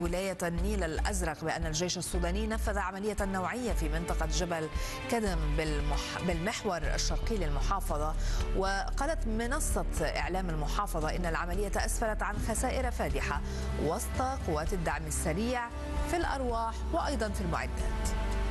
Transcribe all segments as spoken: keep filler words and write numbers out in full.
ولاية النيل الأزرق بأن الجيش السوداني نفذ عملية نوعية في منطقة جبل كدم بالمحور الشرقي للمحافظة. وقالت منصة إعلام المحافظة إن العملية أسفرت عن خسائر فادحة وسط قوات الدعم السريع في الأرواح وأيضا في المعدات.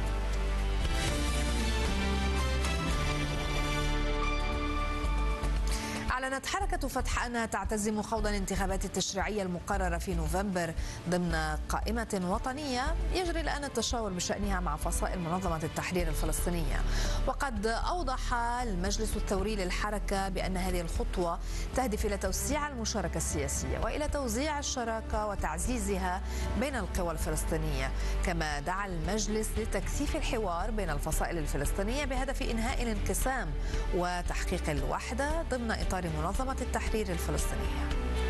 أعلنت حركة فتح أنها تعتزم خوض الانتخابات التشريعية المقررة في نوفمبر ضمن قائمة وطنية يجري الآن التشاور بشأنها مع فصائل منظمة التحرير الفلسطينية. وقد أوضح المجلس الثوري للحركة بأن هذه الخطوة تهدف إلى توسيع المشاركة السياسية وإلى توزيع الشراكة وتعزيزها بين القوى الفلسطينية. كما دعا المجلس لتكثيف الحوار بين الفصائل الفلسطينية بهدف إنهاء الانقسام وتحقيق الوحدة ضمن إطار منظمة التحرير الفلسطينية.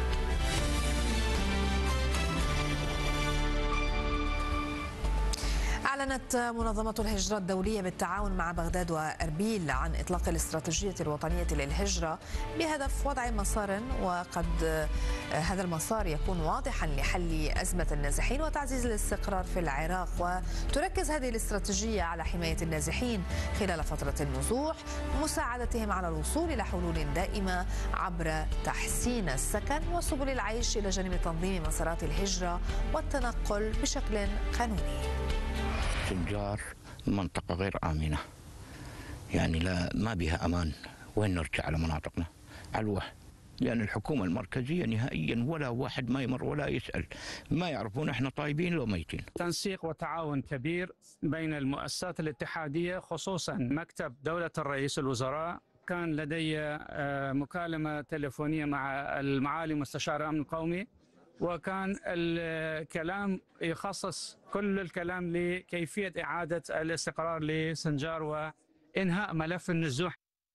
أعلنت منظمة الهجرة الدولية بالتعاون مع بغداد وأربيل عن إطلاق الاستراتيجية الوطنية للهجرة بهدف وضع مسار، وقد هذا المسار يكون واضحا لحل أزمة النازحين وتعزيز الاستقرار في العراق. وتركز هذه الاستراتيجية على حماية النازحين خلال فترة النزوح، مساعدتهم على الوصول إلى حلول دائمة عبر تحسين السكن وسبل العيش إلى جانب تنظيم مسارات الهجرة والتنقل بشكل قانوني. سنجار منطقة غير آمنة، يعني لا ما بها أمان. وين نرجع على مناطقنا على الوح، لأن الحكومة المركزية نهائيا ولا واحد ما يمر ولا يسأل، ما يعرفون احنا طيبين لو ميتين. تنسيق وتعاون كبير بين المؤسسات الاتحادية، خصوصا مكتب دولة الرئيس الوزراء. كان لدي مكالمة تليفونية مع المعالي مستشار الأمن القومي، وكان الكلام يخصص كل الكلام لكيفية إعادة الاستقرار لسنجار وإنهاء ملف النزوح.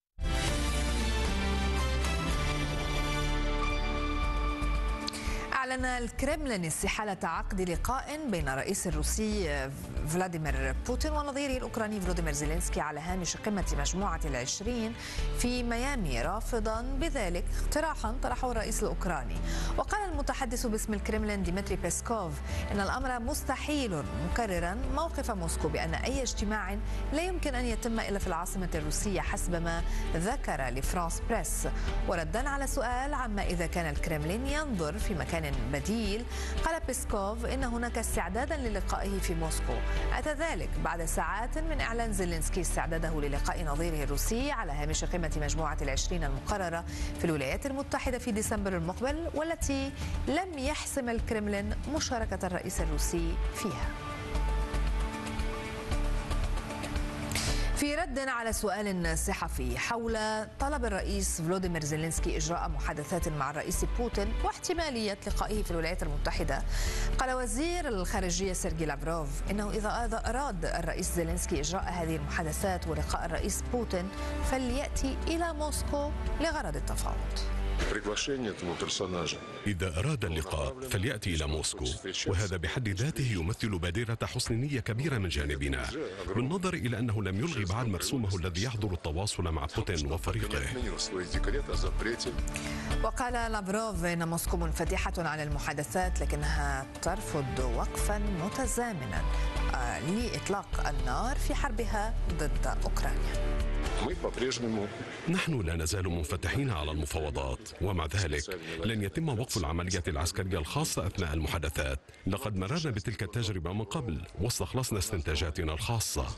أعلن الكرملين استحالة عقد لقاء بين الرئيس الروسي فلاديمير بوتين ونظيره الأوكراني فلوديمير زيلينسكي على هامش قمة مجموعة العشرين في ميامي، رافضا بذلك اقتراحا طرحه الرئيس الأوكراني. وقال المتحدث باسم الكرملين ديمتري بيسكوف إن الأمر مستحيل، مكررا موقف موسكو بأن أي اجتماع لا يمكن أن يتم إلا في العاصمة الروسية حسب ما ذكر لفرانس بريس. وردا على سؤال عما إذا كان الكرملين ينظر في مكان بديل، قال بيسكوف إن هناك استعدادا للقائه في موسكو. أتى ذلك بعد ساعات من إعلان زيلينسكي استعداده للقاء نظيره الروسي على هامش قمة مجموعة العشرين المقررة في الولايات المتحدة في ديسمبر المقبل، والتي لم يحسم الكرملين مشاركة الرئيس الروسي فيها. في رد على سؤال صحفي حول طلب الرئيس فلوديمير زيلينسكي إجراء محادثات مع الرئيس بوتين واحتمالية لقائه في الولايات المتحدة، قال وزير الخارجية سيرجي لافروف إنه إذا أراد الرئيس زيلينسكي إجراء هذه المحادثات ولقاء الرئيس بوتين فليأتي إلى موسكو لغرض التفاوض. إذا أراد اللقاء فليأتي إلى موسكو، وهذا بحد ذاته يمثل بادرة حسن نية كبيرة من جانبنا، بالنظر إلى أنه لم يلغي بعد مرسومه الذي يحظر التواصل مع بوتين وفريقه. وقال لافروف إن موسكو منفتحة على المحادثات، لكنها ترفض وقفا متزامنا لإطلاق النار في حربها ضد أوكرانيا. نحن لا نزال منفتحين على المفاوضات، ومع ذلك لن يتم وقف العمليات العسكرية الخاصة أثناء المحادثات. لقد مررنا بتلك التجربة من قبل واستخلصنا استنتاجاتنا الخاصة.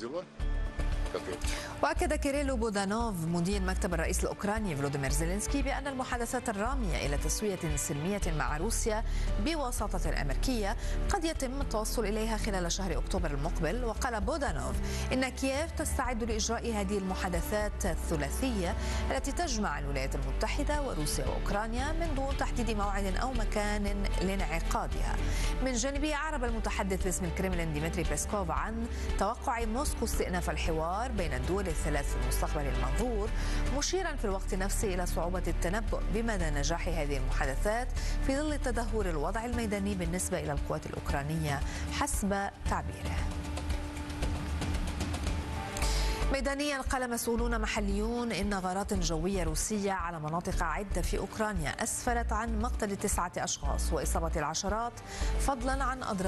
وأكد كيريلو بودانوف مدير مكتب الرئيس الأوكراني فلوديمير زيلينسكي بأن المحادثات الرامية إلى تسوية سلمية مع روسيا بواسطة أمريكية قد يتم التوصل إليها خلال شهر أكتوبر المقبل. وقال بودانوف إن كييف تستعد لإجراء هذه المحادثات الثلاثية التي تجمع الولايات المتحدة وروسيا وأوكرانيا من دون تحديد موعد أو مكان لانعقادها. من جانبه أعرب المتحدث باسم الكرملين ديمتري بيسكوف عن توقع موسكو استئناف الحوار بين الدول الثلاث في المستقبل المنظور، مشيرا في الوقت نفسه إلى صعوبة التنبؤ بمدى نجاح هذه المحادثات في ظل تدهور الوضع الميداني بالنسبة إلى القوات الأوكرانية حسب تعبيره. ميدانيا قال مسؤولون محليون إن غارات جوية روسية على مناطق عدة في أوكرانيا أسفرت عن مقتل تسعة أشخاص وإصابة العشرات فضلا عن أضرار